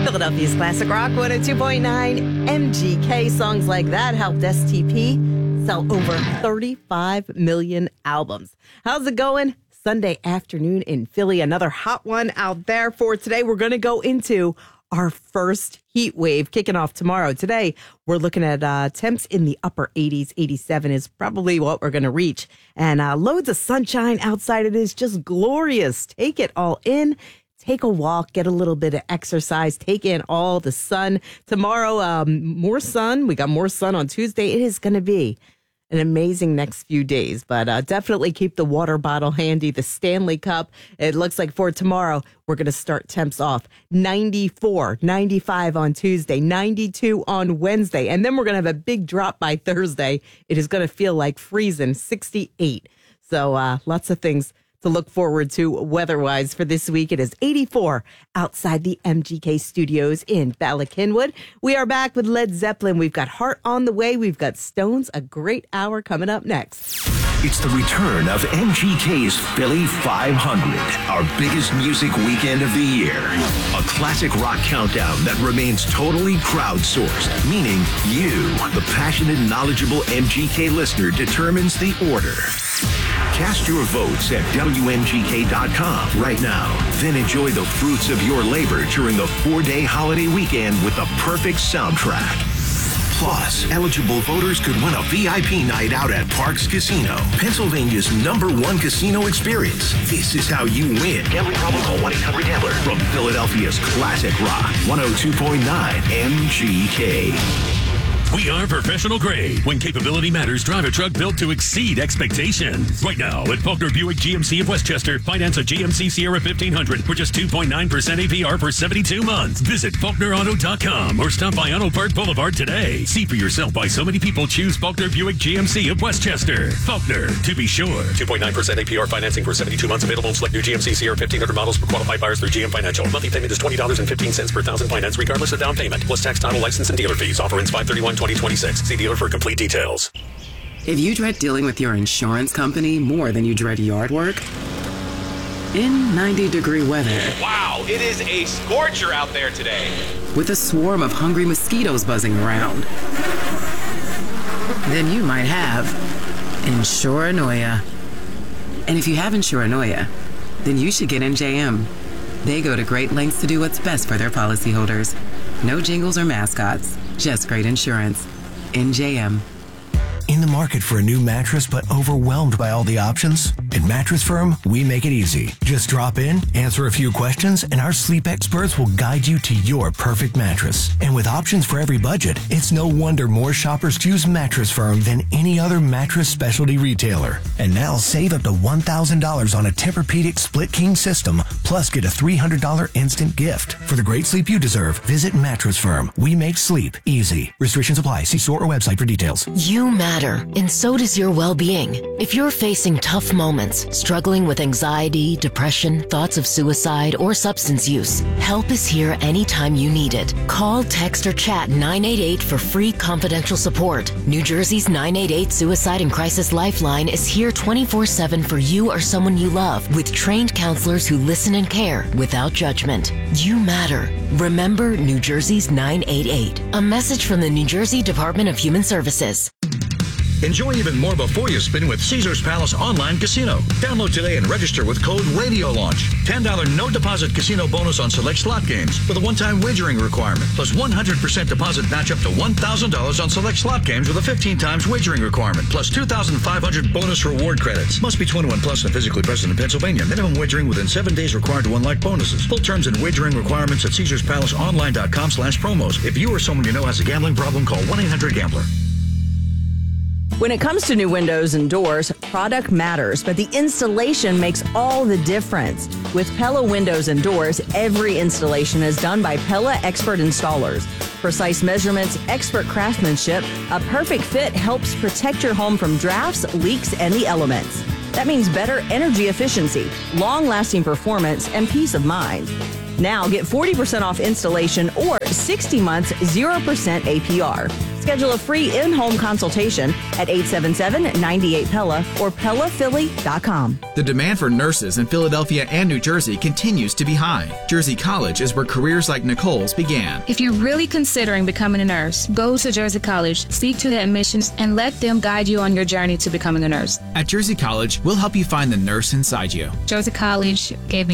Philadelphia's Classic Rock 102.9 MGK. Songs like that helped STP sell over 35 million albums. How's it going? Sunday afternoon in Philly. Another hot one out there for today. We're going to go into our first heat wave kicking off tomorrow. Today, we're looking at temps in the upper 80s. 87 is probably what we're going to reach. And loads of sunshine outside. It is just glorious. Take it all in. Take a walk, get a little bit of exercise, take in all the sun. Tomorrow, more sun. We got more sun on Tuesday. It is going to be an amazing next few days, but definitely keep the water bottle handy, the Stanley Cup. It looks like for tomorrow, we're going to start temps off 94, 95 on Tuesday, 92 on Wednesday, and then we're going to have a big drop by Thursday. It is going to feel like freezing, 68. So lots of things to look forward to weather-wise for this week. It is 84 outside the MGK studios in Bala Cynwyd. We are back with Led Zeppelin. We've got Heart on the way. We've got Stones. A great hour coming up next. It's the return of MGK's Philly 500, our biggest music weekend of the year. A classic rock countdown that remains totally crowdsourced, meaning you, the passionate, knowledgeable MGK listener, determines the order. Cast your votes at WMGK.com right now. Then enjoy the fruits of your labor during the 4-day holiday weekend with the perfect soundtrack. Plus, eligible voters could win a VIP night out at Parx Casino, Pennsylvania's #1 casino experience. This is how you win. Gambling problem, call 1-800-GAMBLER. From Philadelphia's Classic Rock 102.9 MGK. We are professional grade. When capability matters, drive a truck built to exceed expectations. Right now at Faulkner Buick GMC of Westchester, finance a GMC Sierra 1500 for just 2.9% APR for 72 months. Visit FaulknerAuto.com or stop by Auto Park Boulevard today. See for yourself why so many people choose Faulkner Buick GMC of Westchester. Faulkner, to be sure. 2.9% APR financing for 72 months available on select new GMC Sierra 1500 models for qualified buyers through GM Financial. Monthly payment is $20.15 per thousand finance regardless of down payment, plus tax, title, license, and dealer fees. Offer ends 5/31/2026. See dealer for complete details. If you dread dealing with your insurance company more than you dread yard work, in 90-degree weather. Wow, it is a scorcher out there today. With a swarm of hungry mosquitoes buzzing around, then you might have Insuranoia. And if you have Insuranoia, then you should get NJM. They go to great lengths to do what's best for their policyholders. No jingles or mascots, just great insurance. NJM. In the market for a new mattress but overwhelmed by all the options? At Mattress Firm, we make it easy. Just drop in, answer a few questions, and our sleep experts will guide you to your perfect mattress. And with options for every budget, it's no wonder more shoppers choose Mattress Firm than any other mattress specialty retailer. And now save up to $1,000 on a Tempur-Pedic split king system, plus get a $300 instant gift. For the great sleep you deserve, visit Mattress Firm. We make sleep easy. Restrictions apply. See store or website for details. You matter, and so does your well-being. If you're facing tough moments, struggling with anxiety, depression, thoughts of suicide, or substance use, help is here anytime you need it. Call, text, or chat 988 for free confidential support. New Jersey's 988 Suicide and Crisis Lifeline is here 24/7 for you or someone you love, with trained counselors who listen and care without judgment. You matter. Remember New Jersey's 988. A message from the New Jersey Department of Human Services. Enjoy even more before you spin with Caesars Palace Online Casino. Download today and register with code Radio Launch. $10 no deposit casino bonus on select slot games with a one-time wagering requirement. Plus 100% deposit match up to $1,000 on select slot games with a 15 times wagering requirement. Plus 2,500 bonus reward credits. Must be 21 plus and physically present in Pennsylvania. Minimum wagering within 7 days required to unlock bonuses. Full terms and wagering requirements at CaesarsPalaceOnline.com/promos. If you or someone you know has a gambling problem, call 1-800-GAMBLER. When it comes to new windows and doors, product matters, but the installation makes all the difference. With Pella Windows and Doors, every installation is done by Pella expert installers. Precise measurements, expert craftsmanship, a perfect fit helps protect your home from drafts, leaks, and the elements. That means better energy efficiency, long-lasting performance, and peace of mind. Now get 40% off installation or 60 months 0% APR. Schedule a free in-home consultation at 877-98-PELA or PELAPhilly.com. The demand for nurses in Philadelphia and New Jersey continues to be high. Jersey College is where careers like Nicole's began. If you're really considering becoming a nurse, go to Jersey College, speak to the admissions, and let them guide you on your journey to becoming a nurse. At Jersey College, we'll help you find the nurse inside you. Jersey College gave me